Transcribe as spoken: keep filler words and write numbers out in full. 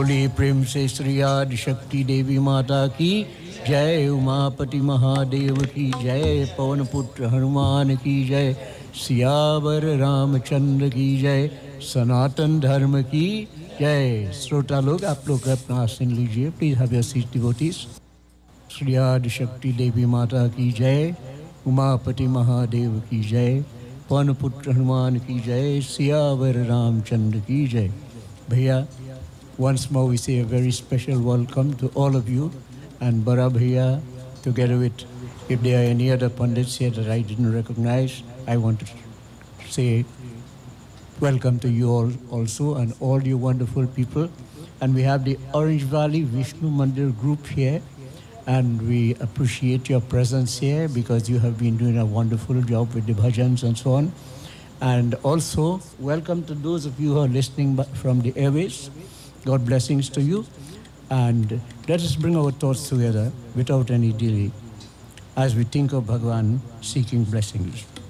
बोलिए प्रेम से श्री आदि शक्ति देवी माता की जय, उमापति महादेव की जय, पवन पुत्र हनुमान की जय, सियावर रामचंद्र की जय, सनातन धर्म की जय। श्रोता लोग, आप लोग अपना आसन लीजिए, please have your seat devotees. Shri आदि शक्ति देवी माता की जय, उमापति महादेव की जय, पवन पुत्र हनुमान की जय, सियावर रामचंद्र की जय। भैया, once more we say a very special welcome to all of you, and Bara Bhaiya, together with, if there are any other pundits here that I didn't recognize, I want to say welcome to you all also, and all you wonderful people. And we have the Orange Valley Vishnu Mandir group here, and we appreciate your presence here because you have been doing a wonderful job with the bhajans and so on. And also, welcome to those of you who are listening from the airways. God blessings to you. And let us bring our thoughts together without any delay as we think of Bhagavan seeking blessings.